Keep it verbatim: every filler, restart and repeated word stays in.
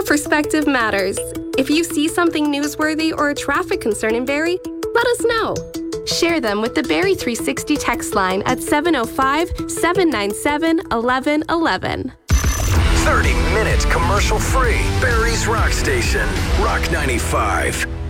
Your perspective matters. If you see something newsworthy or a traffic concern in Barrie, let us know. Share them with the Barrie three sixty text line at seven oh five, seven nine seven, one one one one. thirty minutes commercial free. Barrie's Rock Station. Rock ninety-five.